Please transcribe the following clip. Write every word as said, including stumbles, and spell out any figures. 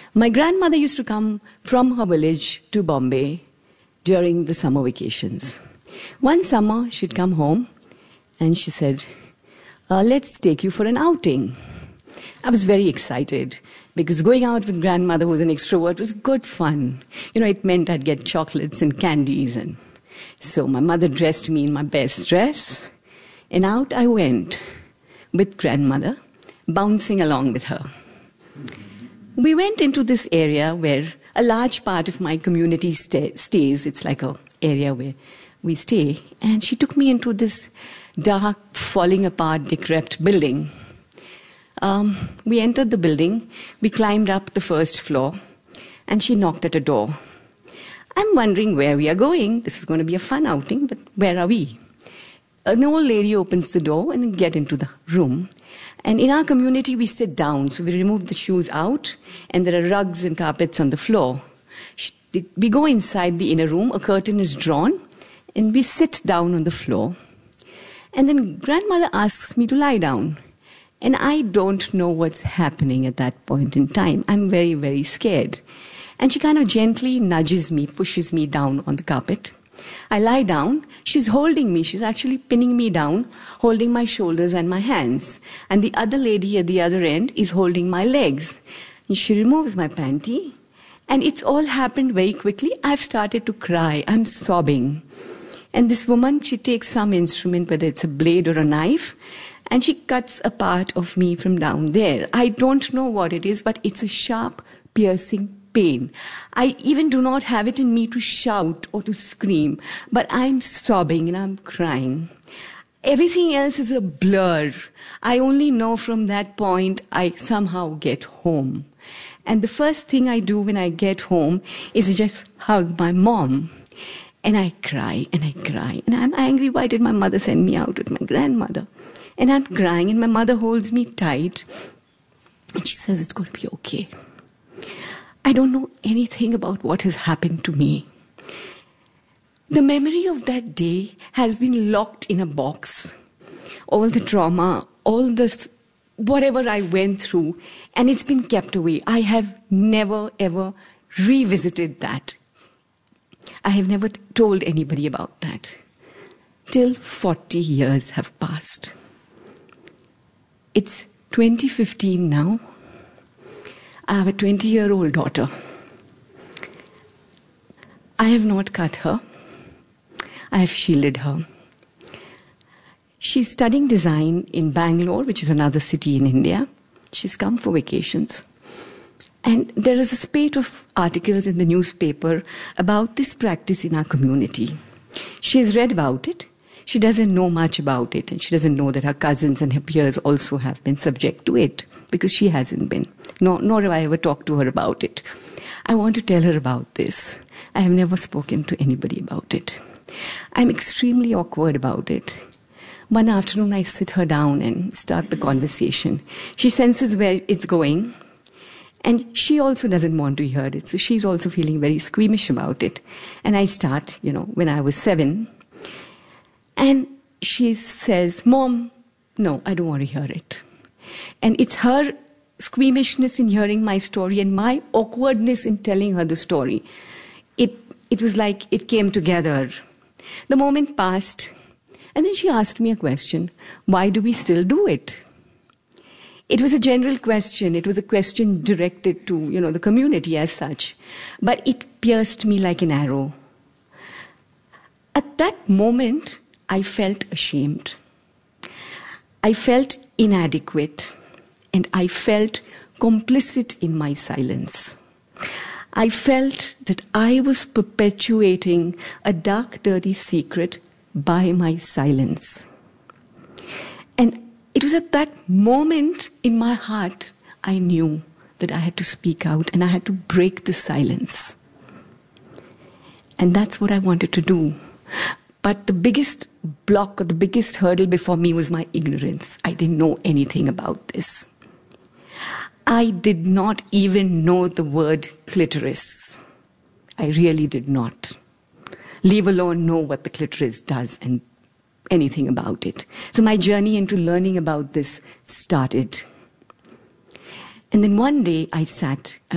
My grandmother used to come from her village to Bombay during the summer vacations. One summer, she'd come home and she said, uh, let's take you for an outing. I was very excited because going out with grandmother, who was an extrovert, was good fun. You know, it meant I'd get chocolates and candies. And so my mother dressed me in my best dress. And out I went with grandmother, bouncing along with her. We went into this area where a large part of my community stay, stays. It's like an area where we stay. And she took me into this dark, falling apart, decrepit building. Um, we entered the building, we climbed up the first floor, and she knocked at a door. I'm wondering where we are going. This is going to be a fun outing, but where are we? An old lady opens the door and we get into the room. And in our community, we sit down. So we remove the shoes out, and there are rugs and carpets on the floor. She, we go inside the inner room, a curtain is drawn, and we sit down on the floor. And then grandmother asks me to lie down. And I don't know what's happening at that point in time. I'm very, very scared. And she kind of gently nudges me, pushes me down on the carpet. I lie down. She's holding me. She's actually pinning me down, holding my shoulders and my hands. And the other lady at the other end is holding my legs. And she removes my panty. And it's all happened very quickly. I've started to cry. I'm sobbing. And this woman, she takes some instrument, whether it's a blade or a knife, and she cuts a part of me from down there. I don't know what it is, but it's a sharp, piercing pain. I even do not have it in me to shout or to scream, but I'm sobbing and I'm crying. Everything else is a blur. I only know from that point I somehow get home. And the first thing I do when I get home is I just hug my mom. And I cry and I cry. And I'm angry, why did my mother send me out with my grandmother? And I'm crying, and my mother holds me tight. And she says, it's going to be okay. I don't know anything about what has happened to me. The memory of that day has been locked in a box. All the trauma, all the whatever I went through, and it's been kept away. I have never, ever revisited that. I have never told anybody about that. Till forty years have passed. It's twenty fifteen now. I have a twenty-year-old daughter. I have not cut her. I have shielded her. She's studying design in Bangalore, which is another city in India. She's come for vacations. And there is a spate of articles in the newspaper about this practice in our community. She has read about it. She doesn't know much about it, and she doesn't know that her cousins and her peers also have been subject to it, because she hasn't been. Nor, nor have I ever talked to her about it. I want to tell her about this. I have never spoken to anybody about it. I'm extremely awkward about it. One afternoon, I sit her down and start the conversation. She senses where it's going, and she also doesn't want to hear it. So she's also feeling very squeamish about it. And I start, you know, when I was seven. And she says, Mom, no, I don't want to hear it. And it's her squeamishness in hearing my story and my awkwardness in telling her the story. It, it was like it came together. The moment passed, and then she asked me a question. Why do we still do it? It was a general question. It was a question directed to, you know, the community as such. But it pierced me like an arrow. At that moment, I felt ashamed. I felt inadequate. And I felt complicit in my silence. I felt that I was perpetuating a dark, dirty secret by my silence. And it was at that moment in my heart I knew that I had to speak out and I had to break the silence. And that's what I wanted to do. But the biggest block or the biggest hurdle before me was my ignorance. I didn't know anything about this. I did not even know the word clitoris. I really did not. Leave alone know what the clitoris does and anything about it. So my journey into learning about this started. And then one day I sat